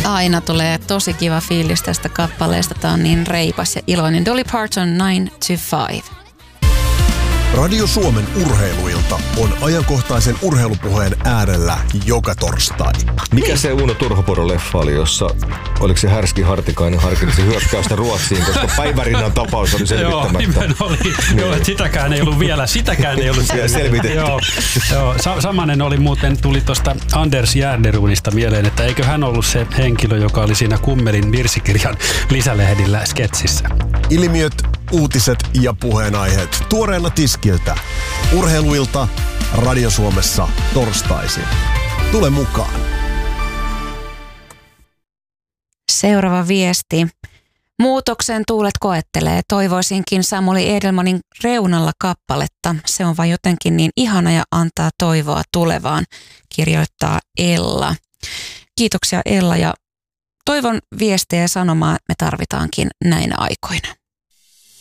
Aina tulee tosi kiva fiilis tästä kappaleesta. Tää on niin reipas ja iloinen. Dolly Parton 9 to 5. Radio Suomen urheiluilta on ajankohtaisen urheilupuheen äärellä joka torstai. Mikä se Uno Turhoporo-leffa oli, jossa oliko se Härski Hartikainen harkitsi hyökkäystä Ruotsiin, koska Päivärinnan tapaus oli selvittämättä. Joo, nimen oli. Niin. Joo, sitäkään ei ollut vielä selvitetty. Joo, samanen oli muuten, tuli tuosta Anders Järderunista mieleen, että eikö hän ollut se henkilö, joka oli siinä Kummelin virsikirjan lisälehdillä sketsissä. Ilmiöt, uutiset ja puheenaiheet tuoreena tiskiltä. Urheiluilta Radio Suomessa torstaisin. Tule mukaan. Seuraava viesti. Muutoksen tuulet koettelee. Toivoisinkin Samuli Edelmanin Reunalla kappaletta. Se on vain jotenkin niin ihana ja antaa toivoa tulevaan, kirjoittaa Ella. Kiitoksia Ella ja toivon viestejä ja sanomaa me tarvitaankin näinä aikoina.